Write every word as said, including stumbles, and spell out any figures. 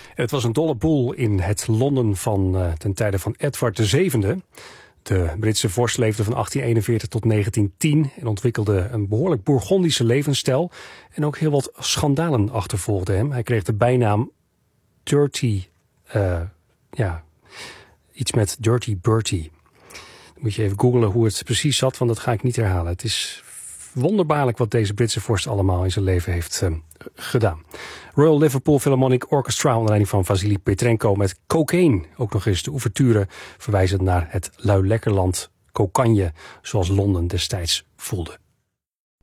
Het was een dolle boel in het Londen van uh, ten tijde van Edward de Zevende. De Britse vorst leefde van achttien eenenveertig tot negentien tien en ontwikkelde een behoorlijk Bourgondische levensstijl. En ook heel wat schandalen achtervolgden hem. Hij kreeg de bijnaam Dirty, uh, ja, iets met Dirty Bertie. Dan moet je even googlen hoe het precies zat, want dat ga ik niet herhalen. Het is wonderbaarlijk wat deze Britse vorst allemaal in zijn leven heeft uh, gedaan. Royal Liverpool Philharmonic Orchestra onder leiding van Vasily Petrenko met Cocaine. Ook nog eens de ouverture verwijzend naar het Luilekkerland Kokanje, zoals Londen destijds voelde.